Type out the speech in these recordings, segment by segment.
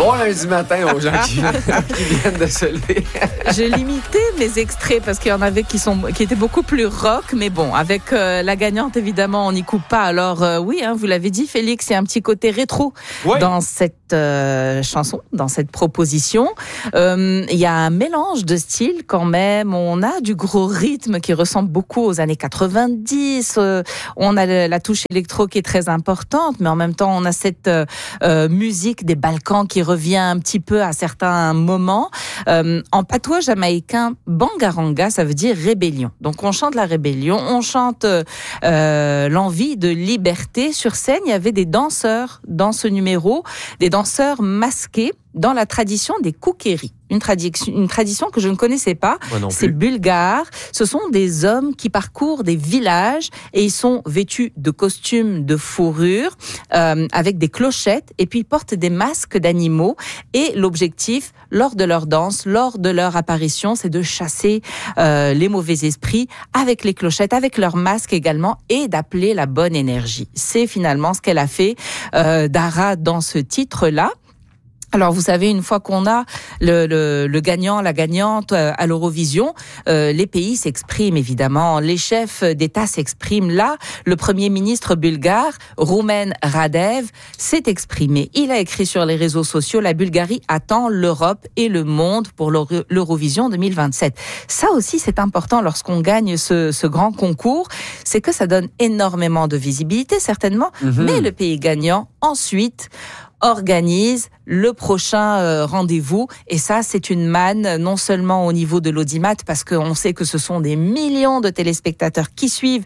Bon lundi matin aux gens qui viennent de se lever. J'ai limité mes extraits parce qu'il y en avait qui étaient beaucoup plus rock, mais bon, avec la gagnante, évidemment, on n'y coupe pas. Alors oui, vous l'avez dit, Félix, il y a un petit côté rétro dans cette chanson, dans cette proposition. Il y a un mélange de styles quand même. On a du gros rythme qui ressemble beaucoup aux années 90. On a la touche électro qui est très importante, mais en même temps, on a cette musique des Balkans qui revient un petit peu à certains moments. En patois jamaïcain, bangaranga, ça veut dire rébellion. Donc on chante la rébellion, on chante l'envie de liberté. Sur scène, il y avait des danseurs dans ce numéro, des danseurs masqués dans la tradition des koukéris. Une tradition que je ne connaissais pas. C'est bulgare. Ce sont des hommes qui parcourent des villages et ils sont vêtus de costumes de fourrure avec des clochettes et puis ils portent des masques d'animaux. Et l'objectif, lors de leur danse, lors de leur apparition, c'est de chasser les mauvais esprits avec les clochettes, avec leurs masques également et d'appeler la bonne énergie. C'est finalement ce qu'elle a fait, Dara, dans ce titre-là. Alors, vous savez, une fois qu'on a le gagnant, la gagnante à l'Eurovision, les pays s'expriment, évidemment. Les chefs d'État s'expriment. Là, le Premier ministre bulgare, Rumen Radev, s'est exprimé. Il a écrit sur les réseaux sociaux, la Bulgarie attend l'Europe et le monde pour l'Eurovision 2027. Ça aussi, c'est important lorsqu'on gagne ce grand concours. C'est que ça donne énormément de visibilité, certainement. Mais le pays gagnant, ensuite, organise le prochain rendez-vous. Et ça, c'est une manne, non seulement au niveau de l'audimat, parce qu'on sait que ce sont des millions de téléspectateurs qui suivent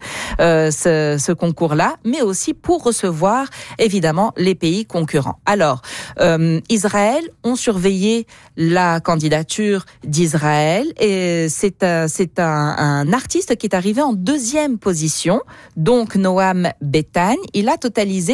ce concours-là, mais aussi pour recevoir, évidemment, les pays concurrents. Alors, Israël ont surveillé la candidature d'Israël et c'est un artiste qui est arrivé en deuxième position, donc Noam Bethany. Il a totalisé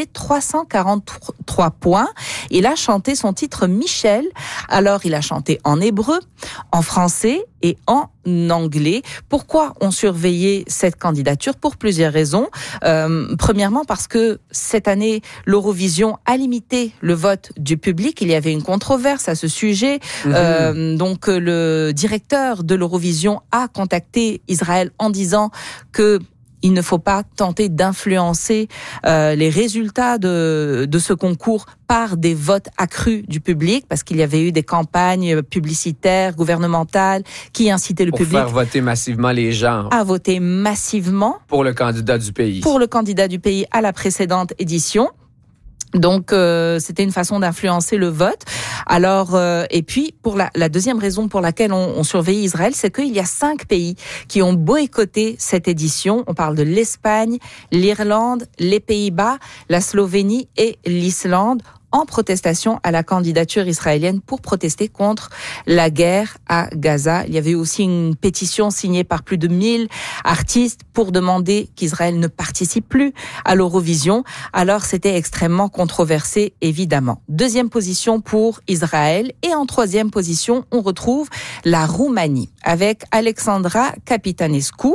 343 points. Il a chanté son titre Michel. Alors, il a chanté en hébreu, en français et en anglais. Pourquoi on surveillait cette candidature? Pour plusieurs raisons. Premièrement, parce que cette année, l'Eurovision a limité le vote du public. Il y avait une controverse à ce sujet. Donc, le directeur de l'Eurovision a contacté Israël en disant que il ne faut pas tenter d'influencer les résultats de ce concours par des votes accrus du public, parce qu'il y avait eu des campagnes publicitaires, gouvernementales, qui incitaient le public... Pour faire voter massivement les gens. À voter massivement. Pour le candidat du pays. Pour le candidat du pays à la précédente édition. Donc, c'était une façon d'influencer le vote. Alors, et puis, pour la deuxième raison pour laquelle on surveille Israël, c'est qu'il y a 5 pays qui ont boycotté cette édition. On parle de l'Espagne, l'Irlande, les Pays-Bas, la Slovénie et l'Islande, en protestation à la candidature israélienne pour protester contre la guerre à Gaza. Il y avait aussi une pétition signée par plus de 1000 artistes pour demander qu'Israël ne participe plus à l'Eurovision. Alors, c'était extrêmement controversé, évidemment. Deuxième position pour Israël. Et en troisième position, on retrouve la Roumanie avec Alexandra Capitanescu,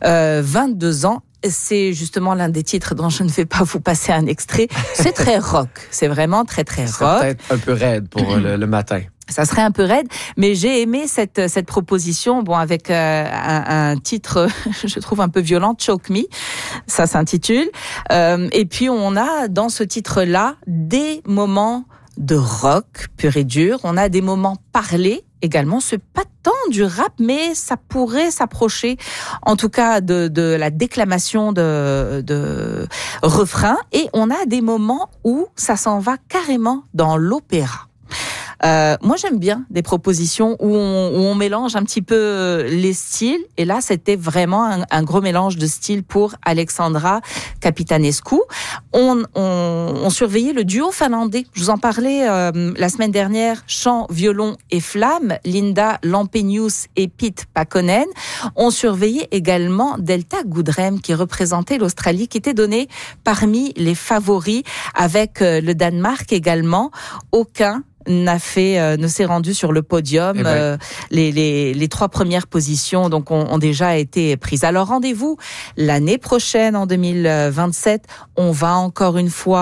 22 ans. C'est justement l'un des titres dont je ne vais pas vous passer un extrait. C'est très rock. C'est vraiment très, très rock. C'est peut-être un peu raide pour le matin. Ça serait un peu raide, mais j'ai aimé cette proposition, avec un titre, je trouve un peu violent, Choke Me, ça s'intitule. Et puis on a dans ce titre-là des moments de rock pur et dur. On a des moments parlés également. C'est pas tant du rap, mais ça pourrait s'approcher, en tout cas, de la déclamation de refrains. Et on a des moments où ça s'en va carrément dans l'opéra. Moi, j'aime bien des propositions où on mélange un petit peu les styles. Et là, c'était vraiment un gros mélange de styles pour Alexandra Capitanescu. On surveillait le duo finlandais. Je vous en parlais la semaine dernière. Chant, violon et flamme. Linda Lampenius et Pete Pakkonen. On surveillait également Delta Goodrem qui représentait l'Australie, qui était donné parmi les favoris avec le Danemark également. Aucun ne s'est rendu sur le podium. Les 3 premières positions donc ont déjà été prises. Alors rendez-vous l'année prochaine en 2027. On va encore une fois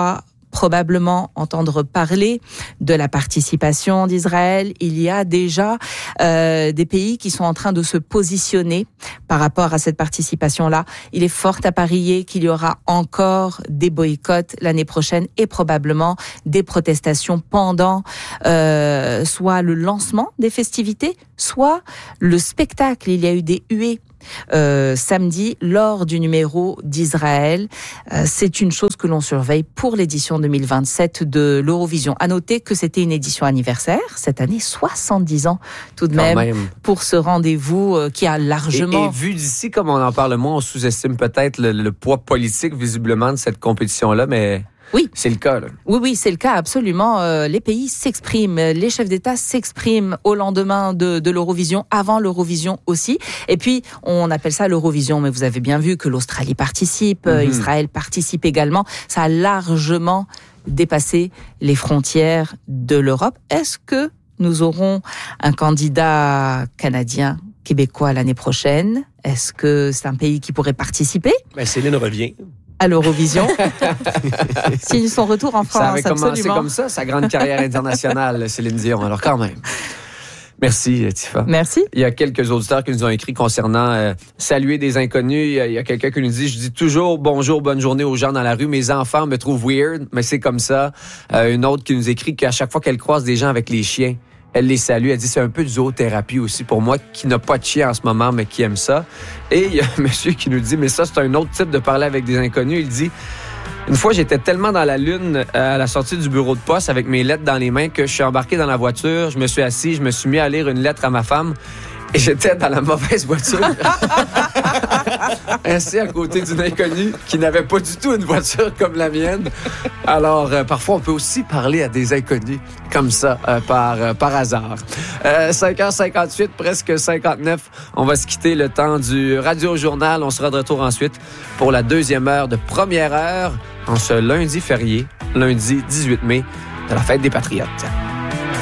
probablement entendre parler de la participation d'Israël. Il y a déjà des pays qui sont en train de se positionner par rapport à cette participation-là. Il est fort à parier qu'il y aura encore des boycotts l'année prochaine et probablement des protestations pendant soit le lancement des festivités, soit le spectacle. Il y a eu des huées samedi lors du numéro d'Israël. C'est une chose que l'on surveille pour l'édition 2027 de l'Eurovision. À noter que c'était une édition anniversaire, cette année 70 ans tout de même pour ce rendez-vous qui a largement... Et vu d'ici, comme on en parle moins, on sous-estime peut-être le poids politique visiblement de cette compétition-là, mais... Oui. C'est le cas, là. Oui, c'est le cas, absolument. Les pays s'expriment, les chefs d'État s'expriment au lendemain de l'Eurovision, avant l'Eurovision aussi. Et puis, on appelle ça l'Eurovision, mais vous avez bien vu que l'Australie participe, Israël participe également. Ça a largement dépassé les frontières de l'Europe. Est-ce que nous aurons un candidat canadien, québécois l'année prochaine? Est-ce que c'est un pays qui pourrait participer? Céline revient. À l'Eurovision. Signe son retour en France, ça avait commencé absolument. Comme ça, sa grande carrière internationale, Céline Dion. Alors quand même. Merci, Tifa. Merci. Il y a quelques auditeurs qui nous ont écrit concernant saluer des inconnus. Il y a quelqu'un qui nous dit, je dis toujours bonjour, bonne journée aux gens dans la rue. Mes enfants me trouvent weird, mais c'est comme ça. Une autre qui nous écrit qu'à chaque fois qu'elle croise des gens avec les chiens, elle les salue. Elle dit, c'est un peu de zoothérapie aussi pour moi, qui n'a pas de chien en ce moment, mais qui aime ça. Et il y a un monsieur qui nous dit, mais ça, c'est un autre type de parler avec des inconnus. Il dit, une fois, j'étais tellement dans la lune à la sortie du bureau de poste avec mes lettres dans les mains que je suis embarqué dans la voiture, je me suis assis, je me suis mis à lire une lettre à ma femme et j'étais dans la mauvaise voiture. Assis à côté d'une inconnue qui n'avait pas du tout une voiture comme la mienne. Alors, parfois, on peut aussi parler à des inconnus comme ça, par hasard. 5h58, presque 59. On va se quitter le temps du Radio-Journal. On sera de retour ensuite pour la deuxième heure de première heure en ce lundi férié, lundi 18 mai, de la fête des Patriotes.